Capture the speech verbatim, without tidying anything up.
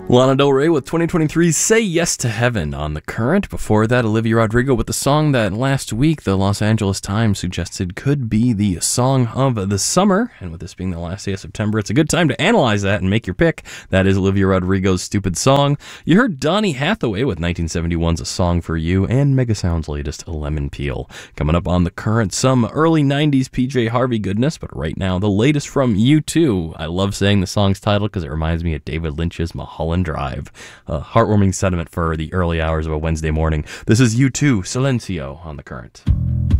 Lana Del Rey with twenty twenty-three's Say Yes to Heaven on The Current. Before that, Olivia Rodrigo with the song that last week the Los Angeles Times suggested could be the song of the summer. And with this being the last day of September, it's a good time to analyze that and make your pick. That is Olivia Rodrigo's Stupid Song. You heard Donny Hathaway with nineteen seventy-one's A Song for You and Mega Sound's latest Lemon Peel. Coming up on The Current, some early nineties P J Harvey goodness, but right now the latest from U two. I love saying the song's title because it reminds me of David Lynch's Mulholland Drive. A heartwarming sentiment for the early hours of a Wednesday morning. This is U two, Silencio on The Current.